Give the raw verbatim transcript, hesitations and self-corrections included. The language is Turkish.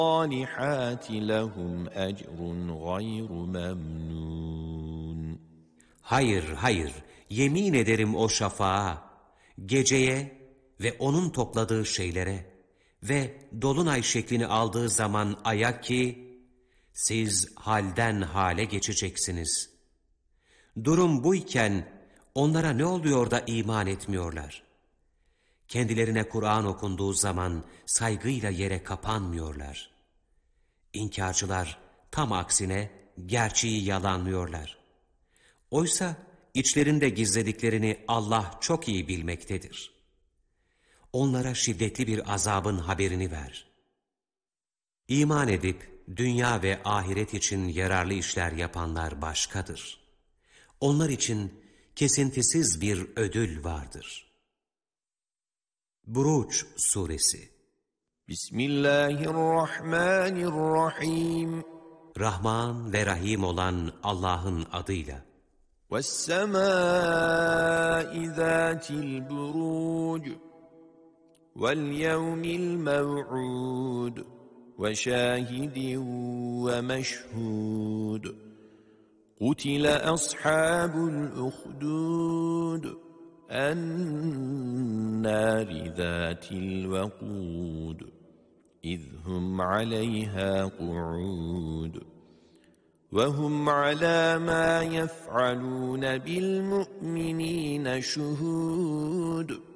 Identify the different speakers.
Speaker 1: الصالحات لهم أجر غير ممنون.
Speaker 2: Hayır, hayır, yemin ederim o şafağa, geceye ve onun topladığı şeylere ve dolunay şeklini aldığı zaman aya ki, siz halden hale geçeceksiniz. Durum buyken onlara ne oluyor da iman etmiyorlar? Kendilerine Kur'an okunduğu zaman saygıyla yere kapanmıyorlar. İnkarcılar tam aksine gerçeği yalanlıyorlar. Oysa içlerinde gizlediklerini Allah çok iyi bilmektedir. Onlara şiddetli bir azabın haberini ver. İman edip dünya ve ahiret için yararlı işler yapanlar başkadır. Onlar için kesintisiz bir ödül vardır. Buruç Suresi.
Speaker 1: Bismillahirrahmanirrahim.
Speaker 2: Rahman ve Rahim olan Allah'ın adıyla.
Speaker 1: وَالسَّمَاءِ ذَاتِ الْبُرُوجِ وَالْيَوْمِ الْمَوْعُودِ وَشَاهِدٍ وَمَشْهُودٍ قُتِلَ أَصْحَابُ الْأُخْدُودِ النَّارِ ذَاتِ الْوَقُودِ إِذْ هُمْ عَلَيْهَا قُعُودٌ وَهُمْ عَلَى مَا يَفْعَلُونَ بِالْمُؤْمِنِينَ شُهُودٌ